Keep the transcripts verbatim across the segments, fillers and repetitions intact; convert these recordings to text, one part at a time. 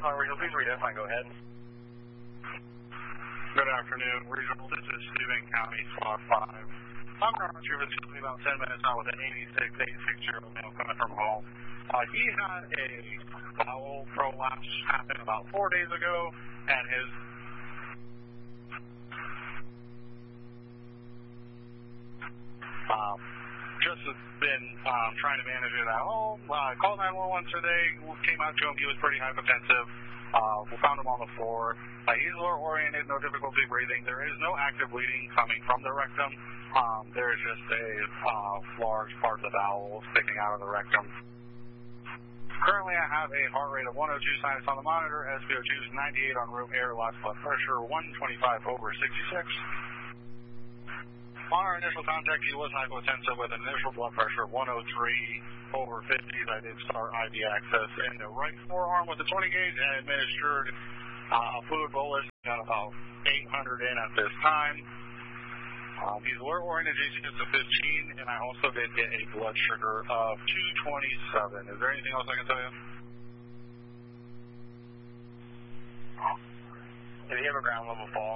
on Regional, please redefine, go ahead. Good afternoon, Regional. This is Steuben County, Squad five. I'm going to retrieve this company about ten minutes out with an eighty-six, eighty-six year old male coming from home. Uh, he had a bowel prolapse happen about four days ago, and his um, just has been um, trying to manage it at home. Uh, called nine one one today, came out to him. He was pretty hypertensive. Uh, we found him on the floor. Uh, he's lower-oriented, no difficulty breathing. There is no active bleeding coming from the rectum. Um, there is just a uh, large part of the bowel sticking out of the rectum. Currently, I have a heart rate of one oh two sinus on the monitor, S p O two is ninety-eight on room air, last blood pressure one twenty-five over sixty-six. On our initial contact, he was hypotensive with an initial blood pressure of one oh three over fifty. I did start I V access in the right forearm with the twenty gauge and administered uh, a fluid bolus. Got about eight hundred in at this time. Um, he's alert oriented G C S of fifteen, and I also did get a blood sugar of two twenty-seven. Is there anything else I can tell you? Did he have a ground level fall?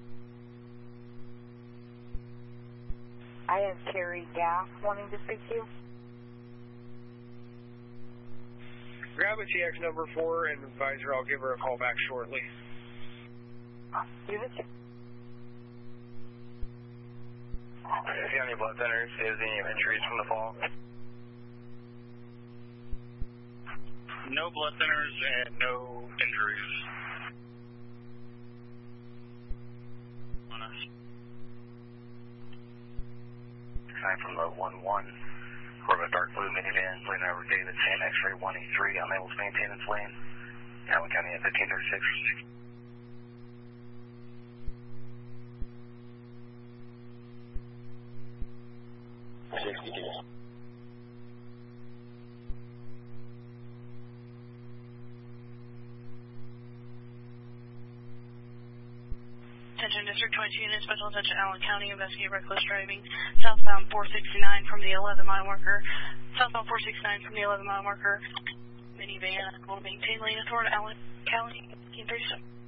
I have Carrie Gaff wanting to speak to you. Grab a T X number four and advise her I'll give her a call back shortly. Give it to Is he on any blood thinners? Is he any injuries from the fall? No blood thinners and no injuries. On us. Sign from the one one. Corvette dark blue minivan, lane over David San X-ray one eighty-three, unable to maintain its lane. Allen County at fifteen thirty-six. sixty-two. Attention District twenty-two Unit Special Attention Allen County, investigate reckless driving, southbound four sixty-nine from the eleven mile marker, southbound four sixty-nine from the eleven mile marker, minivan will maintain lane toward Allen County, fifteen thirty-seven.